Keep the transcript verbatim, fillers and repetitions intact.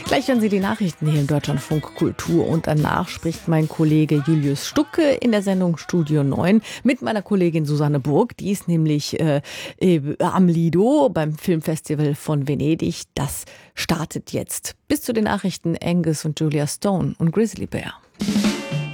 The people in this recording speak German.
Gleich hören Sie die Nachrichten hier im Deutschlandfunk Kultur und danach spricht mein Kollege Julius Stucke in der Sendung Studio neun mit meiner Kollegin Susanne Burg. Die ist nämlich äh, äh, am Lido beim Filmfestival von Venedig. Das startet jetzt. Bis zu den Nachrichten Angus und Julia Stone und Grizzly Bear.